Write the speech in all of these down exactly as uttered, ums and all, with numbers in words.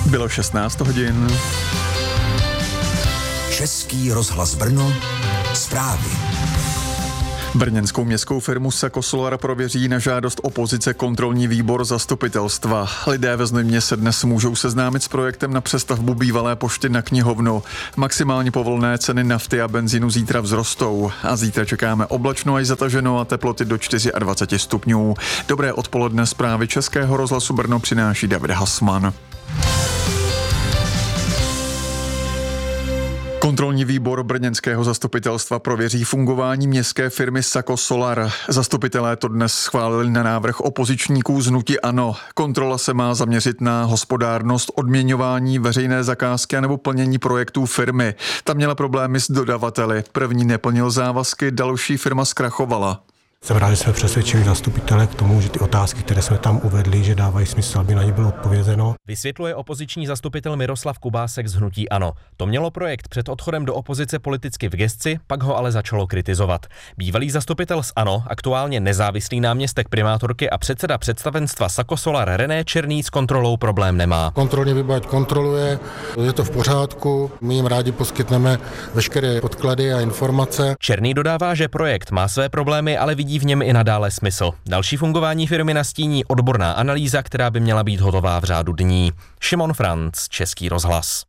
Bylo šestnáct hodin. Český rozhlas Brno, zprávy. Brněnskou městskou firmu Sako Solar prověří na žádost opozice kontrolní výbor zastupitelstva. Lidé ve Znojmě se dnes můžou seznámit s projektem na přestavbu bývalé pošty na knihovnu. Maximálně povolené ceny nafty a benzínu zítra vzrostou a zítra čekáme oblačno až zataženo a teploty do dvacet čtyři stupňů. Dobré odpoledne, zprávy Českého rozhlasu Brno přináší David Hasman. Kontrolní výbor brněnského zastupitelstva prověří fungování městské firmy Sako Solar. Zastupitelé to dnes schválili na návrh opozičníků z hnutí ANO. Kontrola se má zaměřit na hospodárnost, odměňování, veřejné zakázky nebo plnění projektů firmy. Ta měla problémy s dodavateli. První neplnil závazky, další firma zkrachovala. Jsem rád, že jsme přesvědčili zastupitele k tomu, že ty otázky, které jsme tam uvedli, že dávají smysl, aby na ně bylo odpovězeno. Vysvětluje opoziční zastupitel Miroslav Kubásek z hnutí ANO. To mělo projekt před odchodem do opozice politicky v gesci, pak ho ale začalo kritizovat. Bývalý zastupitel z ANO, aktuálně nezávislý náměstek primátorky a předseda představenstva Sako Solar René Černý s kontrolou problém nemá. Kontrolní výbor kontroluje, je to v pořádku, my jim rádi poskytneme veškeré podklady a informace. Černý dodává, že projekt má své problémy, ale vidí v něm i nadále smysl. Další fungování firmy nastíní odborná analýza, která by měla být hotová v řádu dní. Šimon Franc, Český rozhlas.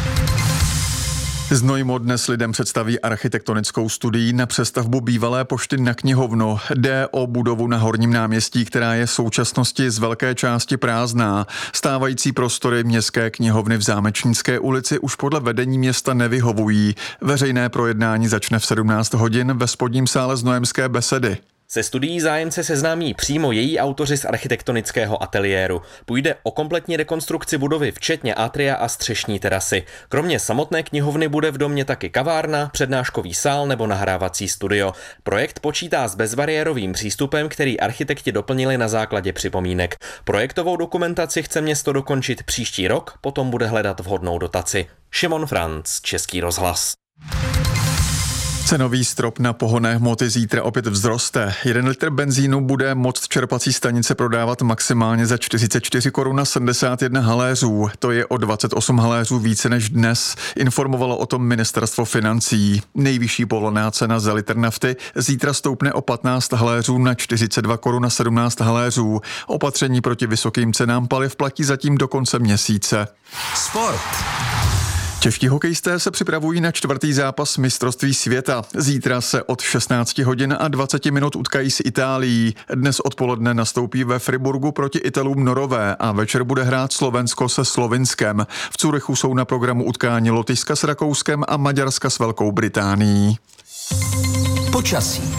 Znojmo dnes lidem představí architektonickou studii na přestavbu bývalé pošty na knihovnu. Jde o budovu na Horním náměstí, která je v současnosti z velké části prázdná. Stávající prostory městské knihovny v Zámečnické ulici už podle vedení města nevyhovují. Veřejné projednání začne v sedmnáct hodin ve spodním sále Znojemské besedy. Se studií zájemce seznámí přímo její autoři z architektonického ateliéru. Půjde o kompletní rekonstrukci budovy, včetně atria a střešní terasy. Kromě samotné knihovny bude v domě taky kavárna, přednáškový sál nebo nahrávací studio. Projekt počítá s bezbariérovým přístupem, který architekti doplnili na základě připomínek. Projektovou dokumentaci chce město dokončit příští rok, potom bude hledat vhodnou dotaci. Šimon Franc, Český rozhlas. Cenový strop na pohonné hmoty zítra opět vzroste. Jeden litr benzínu bude moct čerpací stanice prodávat maximálně za čtyřicet čtyři korun a sedmdesát jedna haléřů. To je o dvacet osm haléřů více než dnes, informovalo o tom ministerstvo financí. Nejvyšší povolená cena za litr nafty zítra stoupne o patnáct haléřů na čtyřicet dva korun a sedmnáct haléřů. Opatření proti vysokým cenám paliv platí zatím do konce měsíce. Sport. Čeští hokejisté se připravují na čtvrtý zápas mistrovství světa. Zítra se od šestnáct hodin a dvacet minut utkají s Itálií. Dnes odpoledne nastoupí ve Friburgu proti Italům Norové a večer bude hrát Slovensko se Slovinskem. V Curychu jsou na programu utkání Lotyšska s Rakouskem a Maďarska s Velkou Británií. Počasí.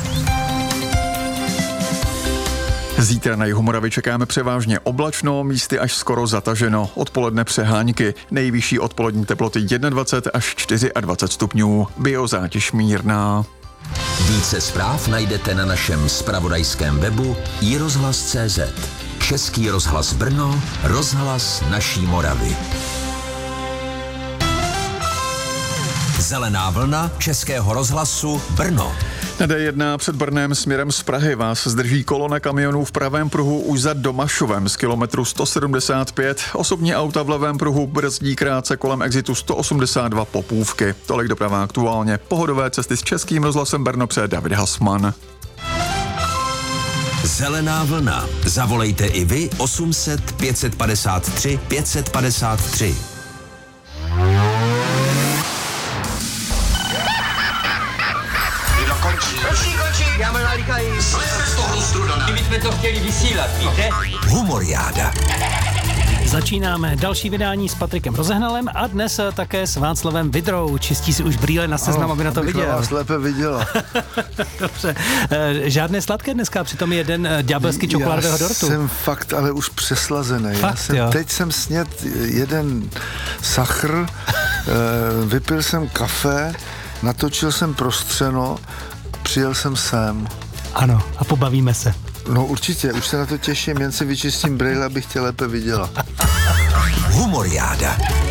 Zítra na jihu Moravy čekáme převážně oblačno, místy až skoro zataženo. Odpoledne přehánky, nejvyšší odpolední teploty dvacet jedna až dvacet čtyři stupňů. Biozátěž mírná. Více zpráv najdete na našem zpravodajském webu i rozhlas tečka cé zet. Český rozhlas Brno, rozhlas naší Moravy. Zelená vlna Českého rozhlasu Brno. Na dé jedna před Brnem směrem z Prahy vás zdrží kolona kamionů v pravém pruhu už za Domašovem z kilometru sto sedmdesát pět. Osobní auta v levém pruhu brzdí krátce kolem exitu sto osmdesát dva Popůvky. Tolik doprava aktuálně. Pohodové cesty s Českým rozhlasem Brno přeje David Hasman. Zelená vlna. Zavolejte i vy osm set pět set padesát tři pět set padesát tři. Končí, končí, já mám nalíkají. Slejme z toho strudaná. My jsme to chtěli vysílat, víte? Humoriáda. Začínáme další vydání s Patrikem Rozehnalem a dnes také s Václavem Vidrou. Čistí si už brýle na seznam, aby na to viděl. Vás lépe viděla. Dobře. Žádné sladké dneska, přitom jeden ďábelský čokoládového dortu. Já jsem fakt ale už přeslazený. Fakt, Já jsem, jo. teď jsem sněd jeden sachr, vypil jsem kafe, natočil jsem prostřeno, přijel jsem sem. Ano, a pobavíme se. No určitě, už se na to těším, jen si vyčistím brýle, abych tě lépe viděla. Humoriáda.